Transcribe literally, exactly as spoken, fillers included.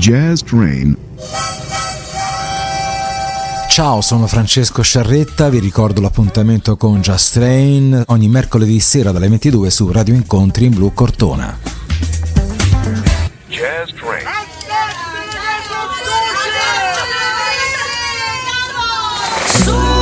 Jazz Train. Ciao, sono Francesco Sciarretta, vi ricordo l'appuntamento con Jazz Train ogni mercoledì sera dalle ventidue su Radio Incontri in Blu Cortona. Jazz Train.